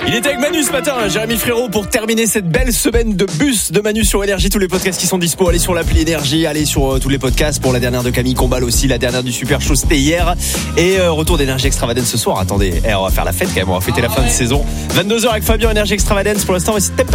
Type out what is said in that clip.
Il était avec Manu ce matin, Jérémy Frérot, pour terminer cette belle semaine de bus de Manu sur Énergie. Tous les podcasts qui sont dispo, allez sur l'appli Énergie, allez sur tous les podcasts. Pour la dernière de Camille Combal aussi, la dernière du Super Show, c'était hier. Et retour d'Énergie Extravagance ce soir. Attendez, on va faire la fête quand même, on va fêter la fin de saison. 22h avec Fabien, Énergie Extravagance. Pour l'instant, on va essayer de